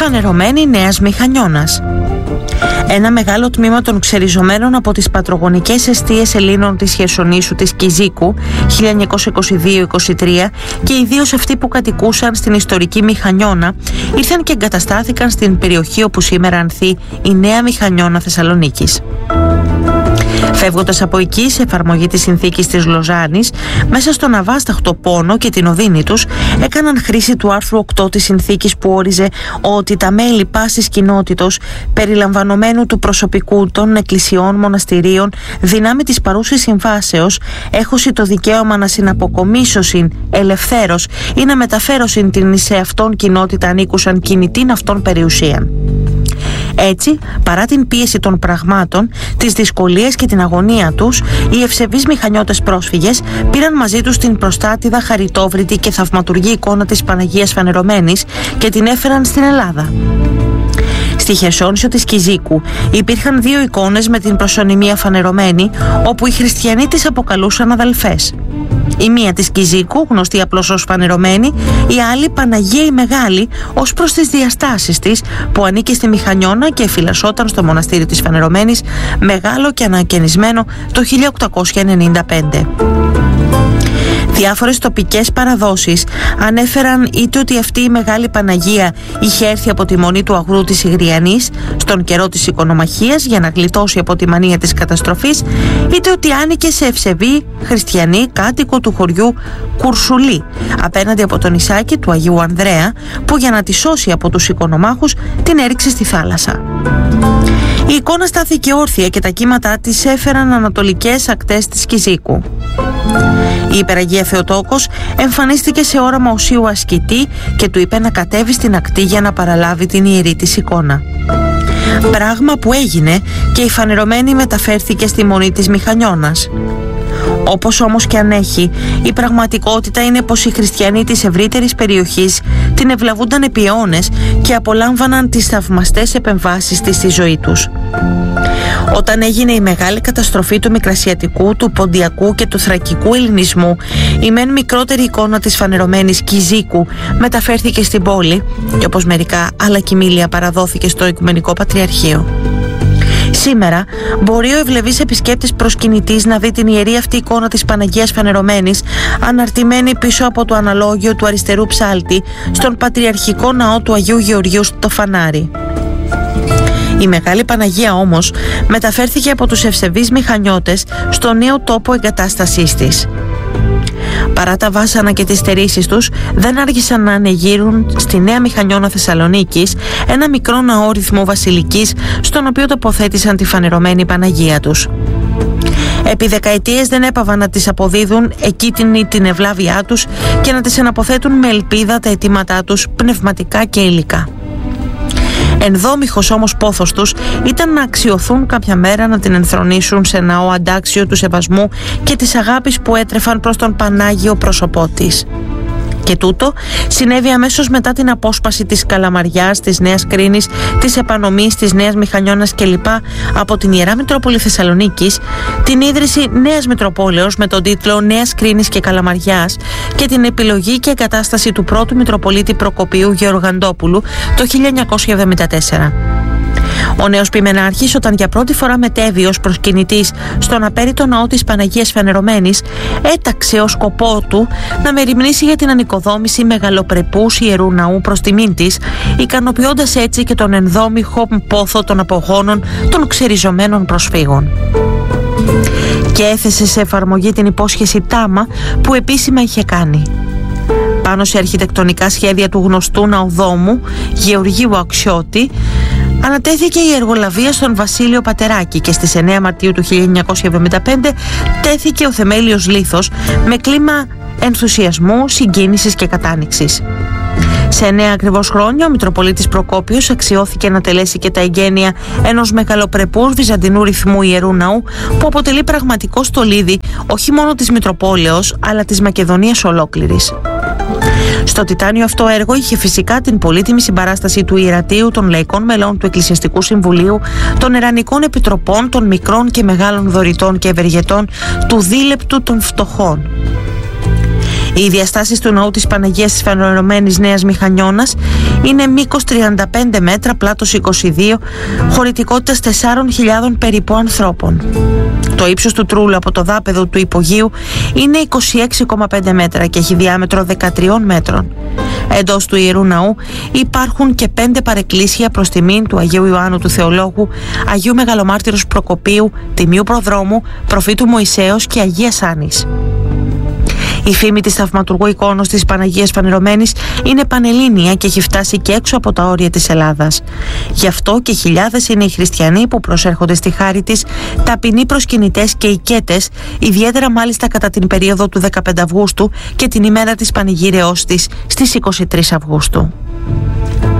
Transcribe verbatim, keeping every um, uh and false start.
φανερωμένη Νέας Μηχανιώνας. Ένα μεγάλο τμήμα των ξεριζωμένων από τις πατρογονικές εστίες Ελλήνων της Χερσονήσου της Κιζίκου χίλια εννιακόσια είκοσι δύο είκοσι τρία και ιδίως αυτοί που κατοικούσαν στην ιστορική Μηχανιώνα ήρθαν και εγκαταστάθηκαν στην περιοχή όπου σήμερα ανθεί η Νέα Μηχανιώνα Θεσσαλονίκης. Φεύγοντας από εκεί, σε εφαρμογή της συνθήκης της Λοζάνης, μέσα στον αβάσταχτο πόνο και την οδύνη τους, έκαναν χρήση του άρθρου οκτώ της συνθήκης που όριζε ότι τα μέλη πάσης κοινότητος, περιλαμβανομένου του προσωπικού των εκκλησιών, μοναστηρίων, δυνάμει της παρούσης συμβάσεως, έχωση το δικαίωμα να συναποκομίσωσιν ελευθέρως ή να μεταφέρωσιν την σε αυτόν κοινότητα ανήκουσαν κινητήν αυτών περιουσίαν. Έτσι, παρά την πίεση των πραγμάτων, τις δυσκολίες και την αγωνία τους, οι ευσεβείς μηχανιώτες πρόσφυγες πήραν μαζί τους την προστάτηδα, χαριτόβρητη και θαυματουργή εικόνα της Παναγίας Φανερωμένης και την έφεραν στην Ελλάδα. Στη Χερσόνησο της Κιζίκου υπήρχαν δύο εικόνες με την προσωνυμία Φανερωμένη, όπου οι χριστιανοί τις αποκαλούσαν αδελφές. Η μία της Κιζίκου, γνωστή απλώς ως Φανερωμένη, η άλλη Παναγία η Μεγάλη, ως προς τις διαστάσεις της, που ανήκε στη Μηχανιώνα και εφυλασσόταν στο μοναστήρι της Φανερωμένης, μεγάλο και ανακαινισμένο το χίλια οκτακόσια ενενήντα πέντε. Διάφορες τοπικές παραδόσεις ανέφεραν είτε ότι αυτή η Μεγάλη Παναγία είχε έρθει από τη μονή του αγρού της Ιγριανής στον καιρό της οικονομαχίας για να γλιτώσει από τη μανία της καταστροφής, είτε ότι άνοικε σε ευσεβή χριστιανή κάτοικο του χωριού Κουρσουλή απέναντι από τον Ισάκη του Αγίου Ανδρέα, που για να τη σώσει από τους οικονομάχους την έριξε στη θάλασσα. Η εικόνα στάθηκε όρθια και τα κύματά της έφεραν ανατολικές ακτές της Κιζίκου. Η Υπεραγία Θεοτόκος εμφανίστηκε σε όραμα οσίου ασκητή και του είπε να κατέβει στην ακτή για να παραλάβει την ιερή της εικόνα. Πράγμα που έγινε και η Φανερωμένη μεταφέρθηκε στη μονή της Μηχανιώνας. Όπως όμως και αν έχει, η πραγματικότητα είναι πως οι χριστιανοί της ευρύτερης περιοχής την ευλαβούνταν επί αιώνες και απολάμβαναν τις θαυμαστές επεμβάσεις της στη ζωή τους. Όταν έγινε η μεγάλη καταστροφή του Μικρασιατικού, του Ποντιακού και του Θρακικού ελληνισμού, η μεν μικρότερη εικόνα της Φανερωμένης Κιζίκου μεταφέρθηκε στην πόλη και όπως μερικά άλλα κοιμήλια παραδόθηκε στο Οικουμενικό Πατριαρχείο. Σήμερα μπορεί ο ευλεβής επισκέπτης προσκυνητής να δει την ιερή αυτή εικόνα της Παναγίας Φανερωμένης αναρτημένη πίσω από το αναλόγιο του αριστερού ψάλτη στον Πατριαρχικό Ναό του Αγίου Γεωργίου στο Φανάρι. Η Μεγάλη Παναγία όμως μεταφέρθηκε από τους ευσεβείς μηχανιώτες στο νέο τόπο εγκατάστασής της. Παρά τα βάσανα και τις στερήσεις τους, δεν άργησαν να ανεγείρουν στη Νέα Μηχανιώνα Θεσσαλονίκης ένα μικρό ναό ρυθμού βασιλικής, στον οποίο τοποθέτησαν τη Φανερωμένη Παναγία τους. Επί δεκαετίες δεν έπαβαν να τις αποδίδουν εκείνη την ευλάβειά τους και να τις αναποθέτουν με ελπίδα τα αιτήματά τους πνευματικά και υλικά. Ενδόμηχος όμως πόθος τους ήταν να αξιωθούν κάποια μέρα να την ενθρονήσουν σε ναό αντάξιο του σεβασμού και της αγάπης που έτρεφαν προς τον Πανάγιο πρόσωπό της. Και τούτο συνέβη αμέσως μετά την απόσπαση της Καλαμαριάς, της Νέας Κρίνης, της επανομής της Νέας Μηχανιώνας κλπ. Από την Ιερά Μητρόπολη Θεσσαλονίκης, την ίδρυση Νέας Μητροπόλεως με τον τίτλο Νέας Κρίνης και Καλαμαριάς και την επιλογή και εγκατάσταση του πρώτου Μητροπολίτη Προκοπίου Γεωργαντόπουλου το χίλια εννιακόσια εβδομήντα τέσσερα. Ο νέος ποιμενάρχης, όταν για πρώτη φορά μετέβη ως προσκυνητής στον απέριτο ναό της Παναγίας Φανερωμένης, έταξε ως σκοπό του να μεριμνήσει για την ανοικοδόμηση μεγαλοπρεπούς ιερού ναού προς τιμήν της, ικανοποιώντας έτσι και τον ενδόμηχο πόθο των απογόνων των ξεριζωμένων προσφύγων. Και έθεσε σε εφαρμογή την υπόσχεση τάμα που επίσημα είχε κάνει. Πάνω σε αρχιτεκτονικά σχέδια του γνωστού ναοδόμου Γεωργίου Αξιώτη, ανατέθηκε η εργολαβία στον Βασίλειο Πατεράκη και στις εννέα Μαρτίου του χίλια εννιακόσια εβδομήντα πέντε τέθηκε ο θεμέλιος λίθος με κλίμα ενθουσιασμού, συγκίνησης και κατάνοιξης. Σε εννέα ακριβώς χρόνια ο Μητροπολίτης Προκόπιος αξιώθηκε να τελέσει και τα εγγένεια ενός μεγαλοπρεπούς βυζαντινού ρυθμού ιερού ναού που αποτελεί πραγματικό στολίδι όχι μόνο της Μητροπόλεως αλλά της Μακεδονίας ολόκληρης. Στο τιτάνιο αυτό έργο είχε φυσικά την πολύτιμη συμπαράσταση του Ιερατείου, των λαϊκών μελών του Εκκλησιαστικού Συμβουλίου, των ερανικών επιτροπών, των μικρών και μεγάλων δωρητών και ευεργετών, του δίλεπτου των φτωχών. Οι διαστάσεις του ναού της Παναγίας της Φανερωμένης Νέας Μηχανιώνας είναι μήκος τριάντα πέντε μέτρα, πλάτος είκοσι δύο, χωρητικότητας τεσσάρων χιλιάδων περίπου ανθρώπων. Το ύψος του τρούλου από το δάπεδο του υπογείου είναι είκοσι έξι κόμμα πέντε μέτρα και έχει διάμετρο δεκατρία μέτρων. Εντός του Ιερού Ναού υπάρχουν και πέντε παρεκκλήσια προς τιμήν του Αγίου Ιωάννου του Θεολόγου, Αγίου Μεγαλομάρτυρος Προκοπίου, Τιμίου Προδρόμου, Προφήτου Μωυσέως και Αγίας Άννης. Η φήμη της θαυματουργού εικόνος της Παναγίας Φανερωμένης είναι πανελλήνια και έχει φτάσει και έξω από τα όρια της Ελλάδας. Γι' αυτό και χιλιάδες είναι οι χριστιανοί που προσέρχονται στη χάρη της, ταπεινοί προσκυνητές και οικέτες, ιδιαίτερα μάλιστα κατά την περίοδο του δεκαπέντε Αυγούστου και την ημέρα της πανηγύρεως της στις είκοσι τρεις Αυγούστου.